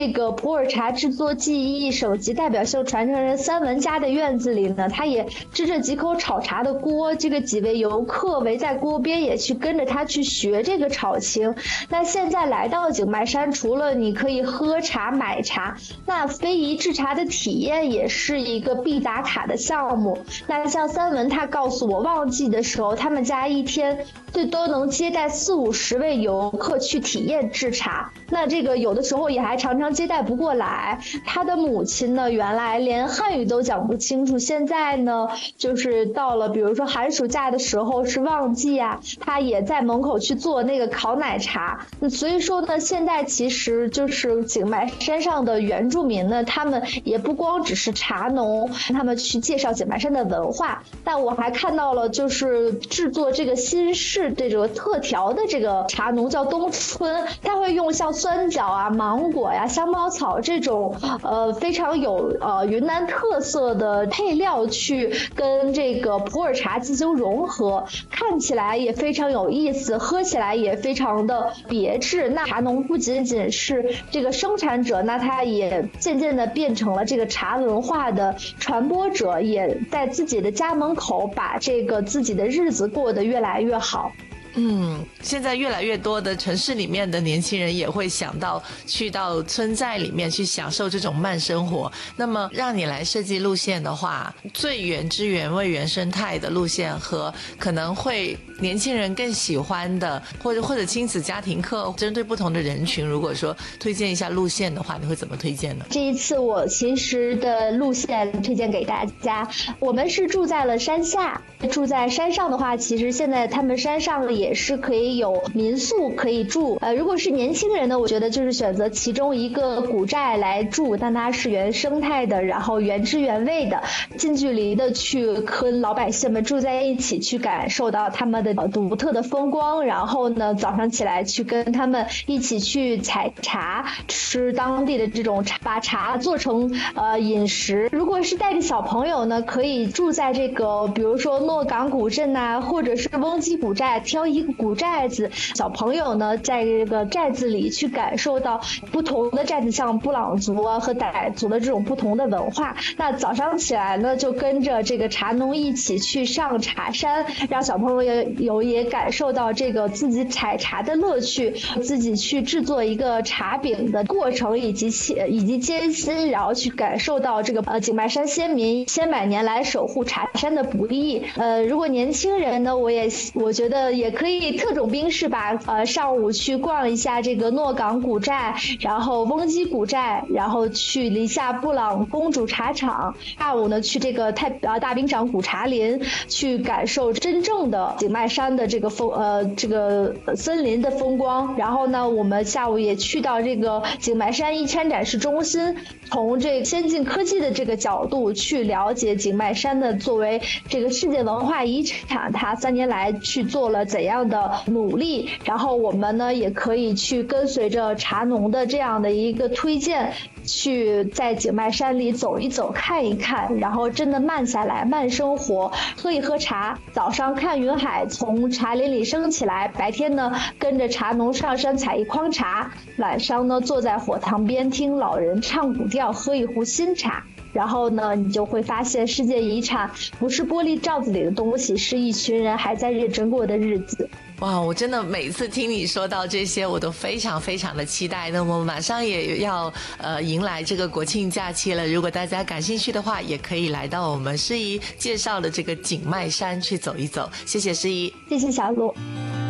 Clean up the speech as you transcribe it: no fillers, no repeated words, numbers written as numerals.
这个普洱茶制作技艺首席代表性传承人三文家的院子里呢，他也支着几口炒茶的锅，这个几位游客围在锅边也去跟着他去学这个炒青。那现在来到景迈山，除了你可以喝茶买茶，那非遗制茶的体验也是一个必打卡的项目。那像三文他告诉我，旺季的时候他们家一天最多能接待40-50位游客去体验制茶，那这个有的时候也还常常接待不过来。他的母亲呢，原来连汉语都讲不清楚，现在呢，就是到了比如说寒暑假的时候是旺季啊，他也在门口去做那个烤奶茶。所以说呢，现在其实就是景迈山上的原住民呢，他们也不光只是茶农，他们去介绍景迈山的文化。但我还看到了，就是制作这个新式这个特调的这个茶农叫冬春，他会用像酸角啊、芒果呀、香茅草这种非常有云南特色的配料去跟这个普洱茶进行融合，看起来也非常有意思，喝起来也非常的别致。那茶农不仅仅是这个生产者，那他也渐渐的变成了这个茶文化的传播者，也在自己的家门口把这个自己的日子过得越来越好。 现在越来越多的城市里面的年轻人也会想到去到村寨里面去享受这种慢生活。那么让你来设计路线的话，最原汁原味原生态的路线和可能会年轻人更喜欢的，或者亲子家庭课，针对不同的人群，如果说推荐一下路线的话，你会怎么推荐呢？ 这一次我其实的路线推荐给大家，我们是住在了山下，住在山上的话，其实现在他们山上也是可以有民宿可以住。如果是年轻人呢，我觉得就是选择其中一个古寨来住，但它是原生态的，然后原汁原味的，近距离的去跟老百姓们住在一起，去感受到他们的独特的风光。然后呢，早上起来去跟他们一起去采茶，吃当地的这种茶，把茶做成饮食。如果是带着小朋友呢，可以住在这个比如说诺岗古镇啊，或者是翁基古寨，挑一个古寨子，小朋友呢在这个寨子里去感受到不同的寨子，像布朗族啊和傣族的这种不同的文化。那早上起来呢，就跟着这个茶农一起去上茶山，让小朋友也感受到这个自己采茶的乐趣，自己去制作一个茶饼的过程以及艰辛，然后去感受到这个景迈山先民千百年来守护茶山的不易。如果年轻人呢，我觉得也可以特种兵式吧，上午去逛一下这个诺岗古寨，然后翁基古寨，然后去离夏布朗公主茶厂，下午呢去这个大冰掌古茶林，去感受真正的景迈山的这个森林的风光。然后呢，我们下午也去到这个景迈山一川展示中心，从这个先进科技的这个角度去了解景迈山的作为这个世界文化遗产，它3年来去做了怎样的努力。然后我们呢也可以去跟随着茶农的这样的一个推荐，去在景迈山里走一走看一看，然后真的慢下来慢生活，喝一喝茶，早上看云海从茶林里升起来，白天呢跟着茶农上山采一筐茶，晚上呢坐在火塘边听老人唱古调，喝一壶新茶。然后呢，你就会发现世界遗产不是玻璃罩子里的东西，是一群人还在认真过的日子。 哇，我真的每次听你说到这些，我都非常非常的期待。那么马上也要迎来这个国庆假期了，如果大家感兴趣的话，也可以来到我们诗怡介绍的这个景迈山去走一走。谢谢诗怡， 谢谢小鹿。